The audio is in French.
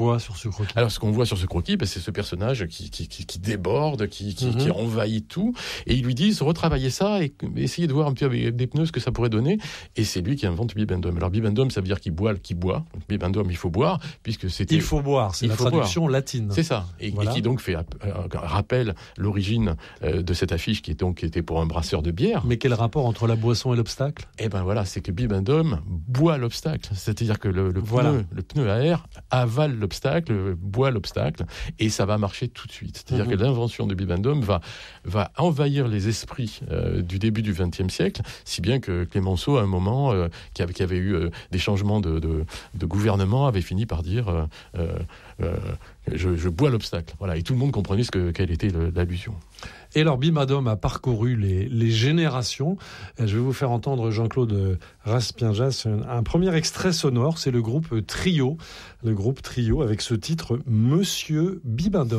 sur ce croquis. Alors, ce qu'on voit sur ce croquis, c'est ce personnage qui déborde, qui envahit tout. Et ils lui disent, retravaillez ça et essayez de voir un peu avec des pneus ce que ça pourrait donner. Et c'est lui qui invente Bibendum. Alors, Bibendum, ça veut dire qu'il boit. Bibendum, il faut boire, puisque c'était... Il faut boire, c'est la traduction latine. C'est ça. Et qui donc rappelle l'origine de cette affiche qui était pour un brasseur de bière. Mais quel rapport entre la boisson et l'obstacle ? Eh ben voilà, c'est que Bibendum boit l'obstacle. C'est-à-dire que le pneu à air avale l'obstacle, boit l'obstacle, et ça va marcher tout de suite. C'est-à-dire que l'invention de Bibendum va envahir les esprits du début du XXe siècle, si bien que Clémenceau, à un moment, qui avait eu des changements de gouvernement, avait fini par dire je bois l'obstacle. Voilà, et tout le monde comprenait quelle était l'allusion. Et alors, Bibendum a parcouru les générations. Je vais vous faire entendre, Jean-Claude Raspienjas, un premier extrait sonore. C'est le groupe Trio avec ce titre « Monsieur Bibendum ».